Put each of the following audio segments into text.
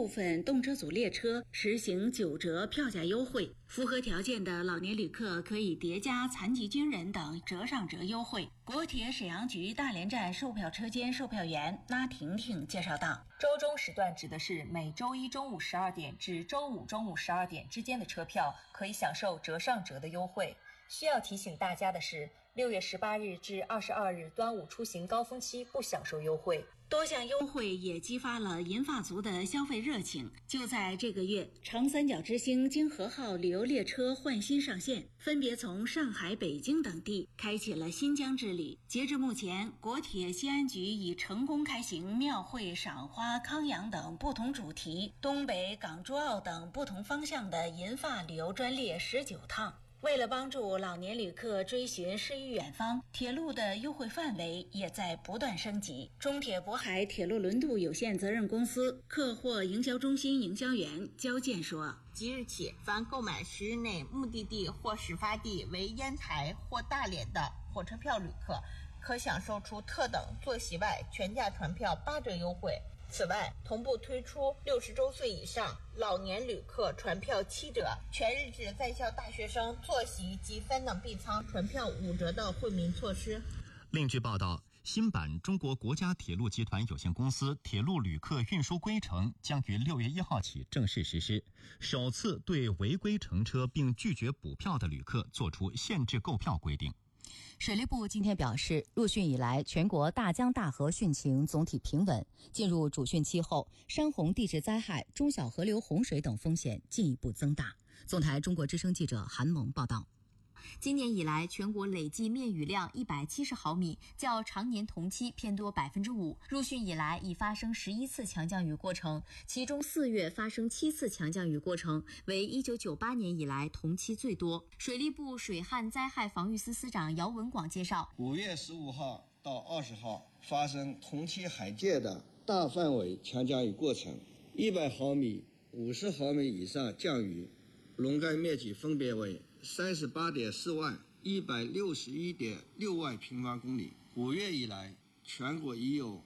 部分动车组列车实行9折票价优惠，符合条件的老年旅客可以叠加残疾军人等折上折优惠。国铁沈阳局大连站售票车间售票员拉婷婷介绍道： 周中时段指的是每周一中午12点至周五中午12点之间的车票可以享受折上折的优惠。需要提醒大家的是，6月18日至22日端午出行高峰期不享受优惠。 多项优惠也激发了银发族的消费热情。就在这个月，长三角之星京荷号旅游列车换新上线，分别从上海、北京等地开启了新疆之旅。截至目前，国铁西安局已成功开行庙会、赏花、康养等不同主题，东北、港珠澳等不同方向的银发旅游专列19趟。为了帮助老年旅客追寻诗与远方，铁路的优惠范围也在不断升级。中铁渤海铁路轮渡有限责任公司客货营销中心营销员焦健说： 即日起，凡购买10日内目的地或始发地为烟台或大连的火车票旅客，可享受出特等坐席外全价船票8折优惠。此外，同步推出60周岁以上老年旅客船票7折，全日制在校大学生坐席及3等 B 舱船票5折的惠民措施。 另据报道，新版中国国家铁路集团有限公司铁路旅客运输规程将于6月1号起正式实施，首次对违规乘车并拒绝补票的旅客作出限制购票规定。 水利部今天表示，入汛以来，全国大江大河汛情总体平稳。进入主汛期后，山洪地质灾害、中小河流洪水等风险进一步增大。总台中国之声记者韩萌报道。 今年以来，全国累计面雨量170毫米，较常年同期偏多5%。入汛以来，已发生11次强降雨过程，其中4月发生7次强降雨过程，为1998年以来同期最多。水利部水旱灾害防御司司长姚文广介绍 ，5月15号到20号发生同期海界的大范围强降雨过程，100毫米、50毫米以上降雨，笼盖面积分别为38.4万、161.6万平方公里。5月以来，全国已有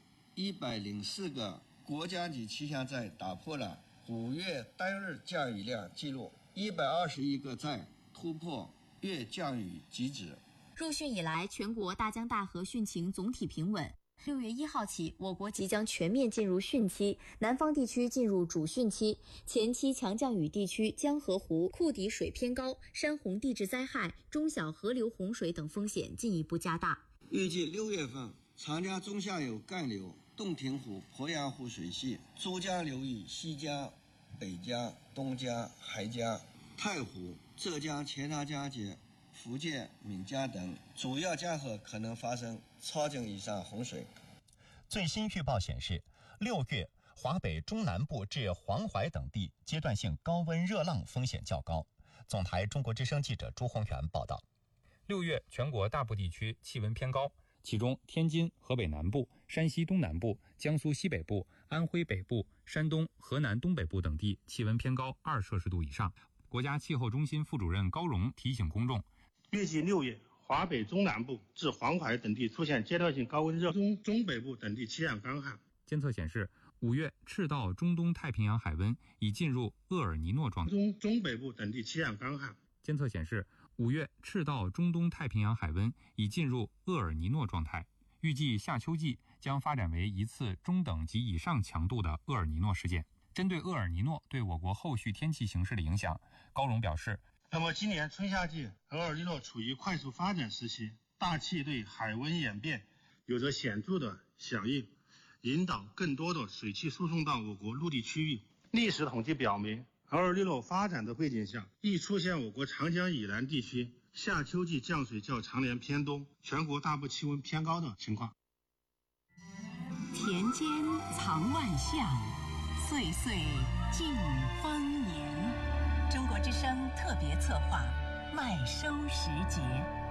104个国家级气象站打破了5月单日降雨量记录，121个站突破月降雨极值。 入汛以来，全国大江大河汛情总体平稳。6月1号起，我国即将全面进入汛期，南方地区进入主汛期。前期强降雨地区江河湖库底水偏高，山洪地质灾害、中小河流洪水等风险进一步加大。 预计6月份，长江中下游干流、洞庭湖、鄱阳湖水系、珠江流域西江、北江、东江、海江、太湖、浙江钱塘江及福建闽江等主要江河可能发生超警以上洪水。 最新预报显示，6月华北中南部至黄淮等地阶段性高温热浪风险较高。总台中国之声记者朱宏元报道。 6月全国大部地区气温偏高，其中天津、河北南部、山西东南部、江苏西北部、安徽北部、山东、河南东北部等地气温偏高2摄氏度以上。国家气候中心副主任高荣提醒公众， 预计6月华北中南部至黄淮等地出现阶段性高温热，中北部等地气象干旱。 监测显示，5月赤道中东太平洋海温已进入厄尔尼诺状态。 中北部等地气象干旱。 监测显示，5月赤道中东太平洋海温已进入厄尔尼诺状态，预计夏秋季将发展为一次中等及以上强度的厄尔尼诺事件。针对厄尔尼诺对我国后续天气形势的影响，高荣表示， 那么今年春夏季厄尔尼诺处于快速发展时期，大气对海温演变有着显著的响应，引导更多的水汽输送到我国陆地区域。历史统计表明，厄尔尼诺发展的背景下，易出现我国长江以南地区夏秋季降水较常年偏多，全国大部气温偏高的情况。 田间藏万象，岁岁尽丰年。中国之声特别策划麦收时节。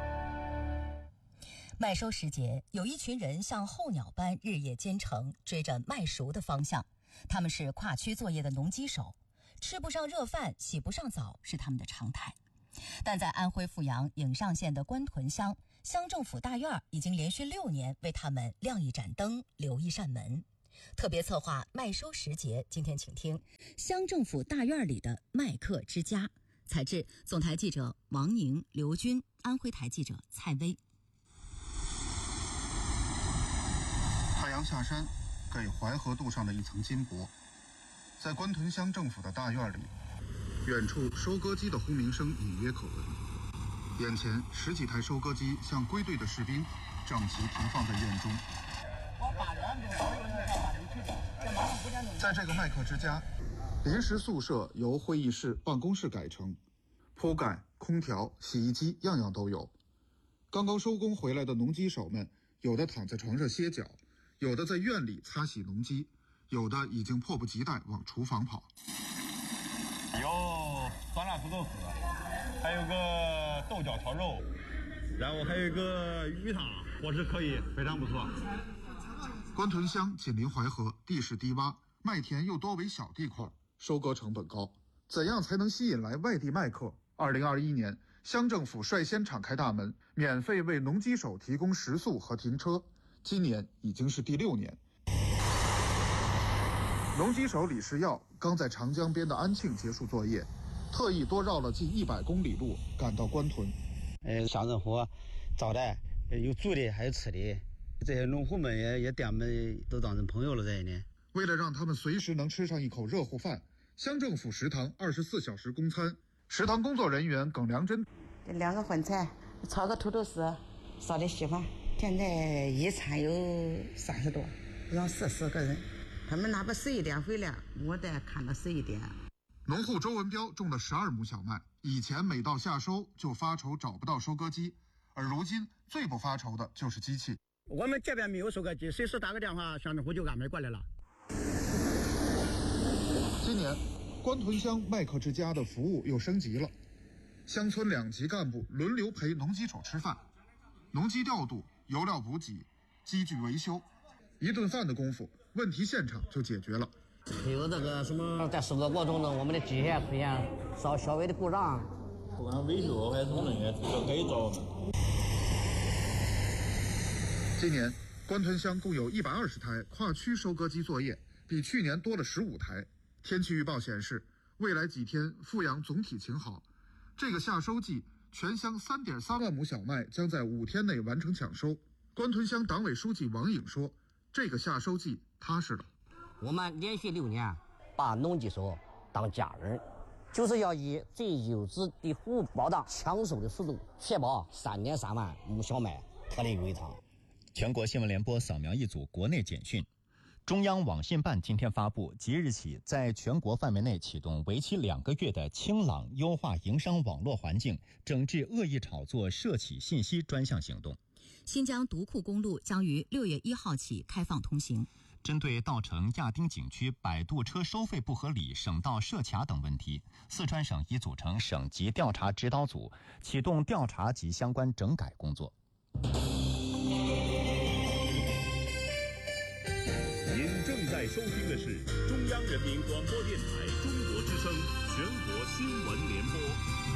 麦收时节，有一群人像候鸟般日夜兼程，追着麦熟的方向。他们是跨区作业的农机手，吃不上热饭，洗不上澡是他们的常态。但在安徽阜阳颍上县的官屯乡，乡政府大院已经连续6年为他们亮一盏灯，留一扇门。 特别策划麦收时节，今天请听乡政府大院里的麦客之家。采制总台记者王宁、刘军，安徽台记者蔡薇。 太阳下山，给淮河镀上了一层金箔。在关屯乡政府的大院里，远处收割机的轰鸣声隐约可闻，眼前10几台收割机像归队的士兵，整齐停放在院中。在这个麦客之家，临时宿舍由会议室、办公室改成，铺盖、空调、洗衣机样样都有。刚刚收工回来的农机手们，有的躺在床上歇脚，有的在院里擦洗农机，有的已经迫不及待往厨房跑。 有酸辣土豆丝，还有个豆角炒肉，然后还有一个鱼汤，伙食可以，非常不错。 关屯乡紧邻淮河，地势低洼，麦田又多为小地块，收割成本高。怎样才能吸引来外地麦客？2021年，乡政府率先敞开大门，免费为农机手提供食宿和停车。今年已经是第6年。农机手李世耀刚在长江边的安庆结束作业，特意多绕了近100公里路赶到关屯。 乡政府招待，有住的还有吃的，这些农户们也对我们都当成朋友了在呢。 为了让他们随时能吃上一口热乎饭，乡政府食堂24小时供餐。食堂工作人员耿良珍 2个荤菜，炒个土豆丝，烧点稀饭。现在一餐有30多，让40个人。他们哪怕11点回来，我得看到11点。 农户周文彪种了12亩小麦，以前每到夏收就发愁找不到收割机，而如今最不发愁的就是机器。 我们这边没有收割机，随时打个电话，乡政府就安排过来了。 今年关屯乡麦客之家的服务又升级了，乡村2级干部轮流陪农机手吃饭，农机调度、油料补给、机具维修，一顿饭的功夫，问题现场就解决了。 还有这个什么，在收割过程中，我们的机械出现稍微的故障， 不管维修还是什么人员都可以找我们。 今年关屯乡共有120台跨区收割机作业，比去年多了15台。天气预报显示，未来几天阜阳总体晴好。这个夏收季，全乡3.3万亩小麦将在5天内完成抢收。关屯乡党委书记王颖说：“这个夏收季踏实了。 我们连续6年把农机手当家人，就是要以最优质的服务保障抢收的速度，确保3.3万亩小麦脱离围场。” 全国新闻联播扫描一组国内简讯。中央网信办今天发布，即日起在全国范围内启动为期2个月的清朗优化营商网络环境，整治恶意炒作涉企信息专项行动。 新疆独库公路将于6月1号起开放通行。 针对稻城亚丁景区摆渡车收费不合理、省道设卡等问题，四川省已组成省级调查指导组，启动调查及相关整改工作。 您正在收听的是中央人民广播电台中国之声全国新闻联播。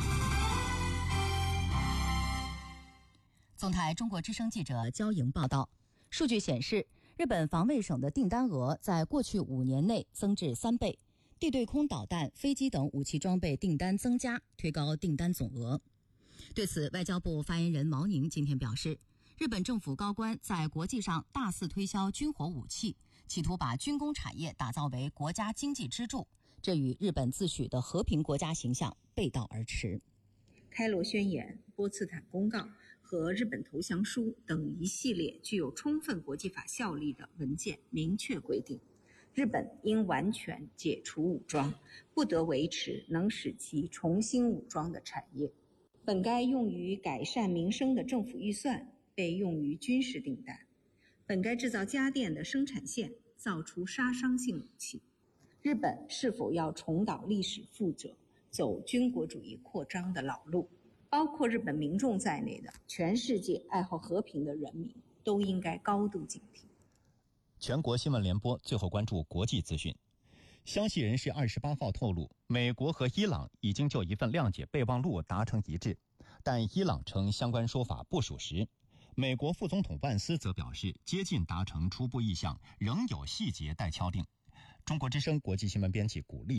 总台中国之声记者焦莹报道，数据显示，日本防卫省的订单额在过去5年内增至3倍，地对空导弹、飞机等武器装备订单增加，推高订单总额。对此，外交部发言人毛宁今天表示，日本政府高官在国际上大肆推销军火武器，企图把军工产业打造为国家经济支柱，这与日本自诩的和平国家形象背道而驰。 开罗宣言、波茨坦公告和日本投降书等一系列具有充分国际法效力的文件明确规定，日本应完全解除武装，不得维持能使其重新武装的产业。本该用于改善民生的政府预算被用于军事订单，本该制造家电的生产线造出杀伤性武器。日本是否要重蹈历史覆辙，走军国主义扩张的老路？包括日本民众在内的全世界爱好和平的人民都应该高度警惕。 全国新闻联播最后关注国际资讯。消息人士28号透露，美国和伊朗已经就一份谅解备忘录达成一致，但伊朗称相关说法不属实。 美国副总统万斯则表示，接近达成初步意向，仍有细节待敲定。中国之声国际新闻编辑古丽